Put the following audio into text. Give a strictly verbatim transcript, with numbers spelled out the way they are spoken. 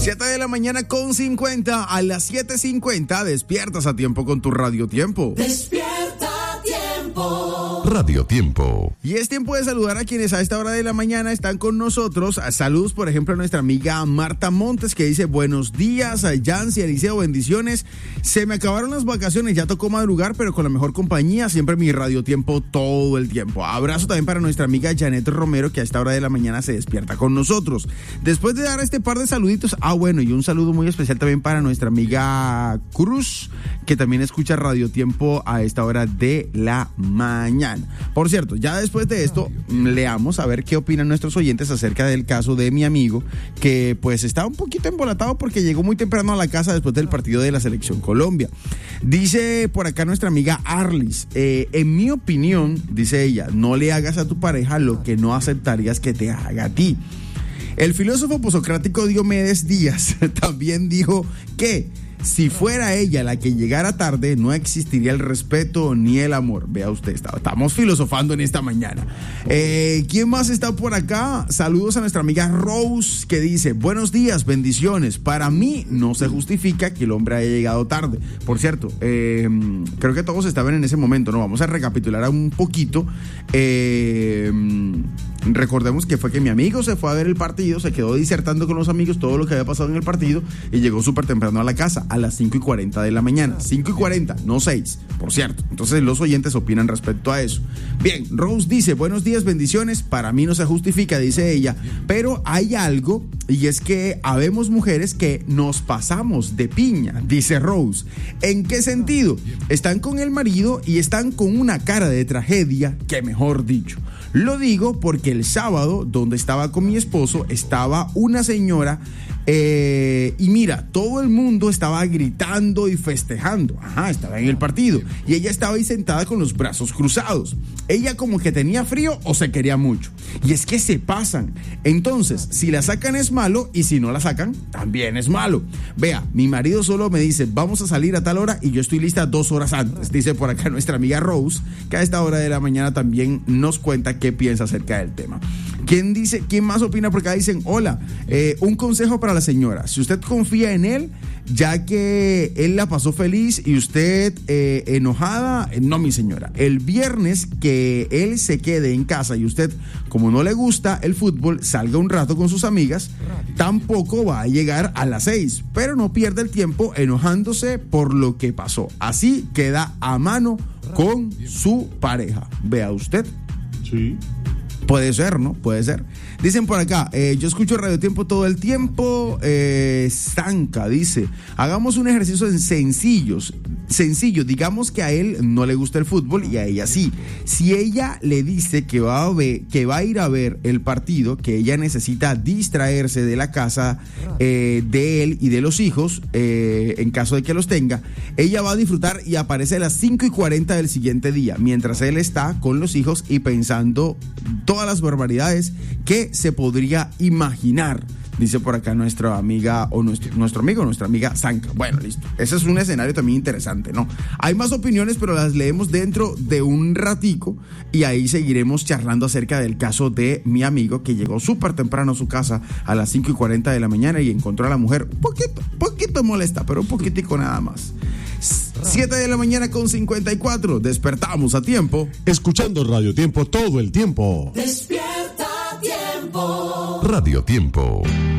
siete de la mañana con cincuenta, a las siete cincuenta despiertas a tiempo con tu Radio Tiempo. Despierta a tiempo. Radio Tiempo. Y es tiempo de saludar a quienes a esta hora de la mañana están con nosotros. Saludos, por ejemplo, a nuestra amiga Marta Montes, que dice: buenos días, a Yancy, Eliseo, bendiciones. Se me acabaron las vacaciones, ya tocó madrugar, pero con la mejor compañía, siempre mi Radio Tiempo todo el tiempo. Abrazo también para nuestra amiga Janet Romero, que a esta hora de la mañana se despierta con nosotros. Después de dar este par de saluditos, ah bueno, y un saludo muy especial también para nuestra amiga Cruz, que también escucha Radio Tiempo a esta hora de la mañana. Por cierto, ya después de esto, leamos a ver qué opinan nuestros oyentes acerca del caso de mi amigo, que pues está un poquito embolatado porque llegó muy temprano a la casa después del partido de la Selección Colombia. Dice por acá nuestra amiga Arlis, eh, en mi opinión, dice ella, no le hagas a tu pareja lo que no aceptarías que te haga a ti. El filósofo posocrático Diomedes Díaz también dijo que si fuera ella la que llegara tarde, no existiría el respeto ni el amor. Vea usted, estamos filosofando en esta mañana. Eh, ¿Quién más está por acá? Saludos a nuestra amiga Rose, que dice: buenos días, bendiciones. Para mí no se justifica que el hombre haya llegado tarde. Por cierto, eh, creo que todos estaban en ese momento, ¿no? Vamos a recapitular un poquito. Eh, recordemos que fue que mi amigo se fue a ver el partido, se quedó disertando con los amigos todo lo que había pasado en el partido y llegó súper temprano a la casa, a las cinco y cuarenta de la mañana. cinco y cuarenta, no seis, por cierto. Entonces los oyentes opinan respecto a eso. Bien, Rose dice: buenos días, bendiciones. Para mí no se justifica, dice ella, pero hay algo, y es que habemos mujeres que nos pasamos de piña, dice Rose. ¿En qué sentido? Están con el marido y están con una cara de tragedia, que mejor dicho. Lo digo porque el sábado, donde estaba con mi esposo, estaba una señora eh, y mira, todo el mundo estaba gritando y festejando. Ajá, estaba en el partido y ella estaba ahí sentada con los brazos cruzados. Ella como que tenía frío o se quería mucho. Y es que se pasan. Entonces, si la sacan es malo y si no la sacan, también es malo. Vea, mi marido solo me dice: vamos a salir a tal hora y yo estoy lista dos horas antes. Dice por acá nuestra amiga Rose, que a esta hora de la mañana también nos cuenta qué piensa acerca del tema. ¿Quién dice, quién más opina? Porque acá dicen: hola, eh, un consejo para la señora. Si usted confía en él, ya que él la pasó feliz y usted eh, enojada, no, mi señora. El viernes que él se quede en casa y usted, como no le gusta el fútbol, salga un rato con sus amigas, tampoco va a llegar a las seis, pero no pierda el tiempo enojándose por lo que pasó. Así queda a mano con su pareja. Vea usted. Sí. Puede ser, ¿no? Puede ser. Dicen por acá, eh, yo escucho Radio Tiempo todo el tiempo. Eh, Zanca dice: hagamos un ejercicio sencillo, sencillo. Digamos que a él no le gusta el fútbol y a ella sí. Si ella le dice que va a ver, que va a ir a ver el partido, que ella necesita distraerse de la casa eh, de él y de los hijos, eh, en caso de que los tenga, ella va a disfrutar y aparece a las cinco y cuarenta del siguiente día, mientras él está con los hijos y pensando todas las barbaridades que se podría imaginar. Dice por acá nuestra amiga o nuestro, nuestro amigo, nuestra amiga Zanca. Bueno, listo. Ese es un escenario también interesante, ¿no? Hay más opiniones, pero las leemos dentro de un ratico y ahí seguiremos charlando acerca del caso de mi amigo que llegó súper temprano a su casa a las cinco y cuarenta de la mañana y encontró a la mujer un poquito, poquito molesta, pero un poquitico nada más. siete de la mañana con cincuenta y cuatro. Despertamos a tiempo. Escuchando Radio Tiempo todo el tiempo. Despierta a tiempo. Radio Tiempo.